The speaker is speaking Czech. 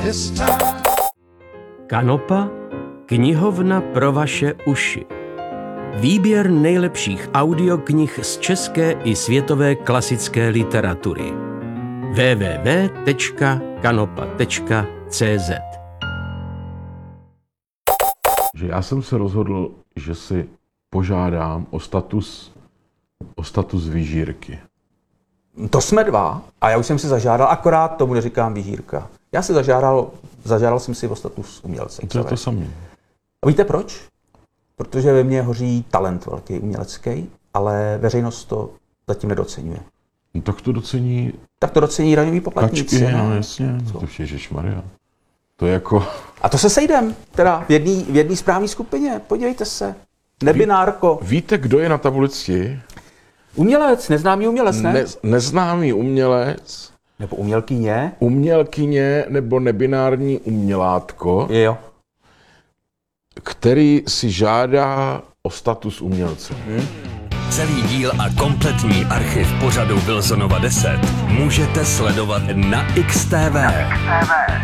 Kanopa, knihovna pro vaše uši. Výběr nejlepších audioknih z české i světové klasické literatury. www.kanopa.cz. Že já jsem se rozhodl, že si požádám o status vyžírky. To jsme dva a já už jsem si zažádal, akorát tomu neříkám vyžírka. Já si zažádal jsem si o status umělce. To je to samé. A víte proč? Protože ve mně hoří talent velký umělecký, ale veřejnost to zatím nedoceňuje. No tak to docení... Tak to docení daňoví poplatníci. Kačky, no jasně. To ježišmarja. To je jako... A to se sejdem, teda v jedné správné skupině. Podívejte se. Nebinárko. Víte, kdo je na tabulici? Umělec, neznámý umělec, ne? Neznámý umělec. Nebo umělkyně. Umělkyně nebo nebinární umělátko, Jo. který si žádá o status umělce. Celý díl a kompletní archiv pořadu Wilsonova 10 můžete sledovat na XTV.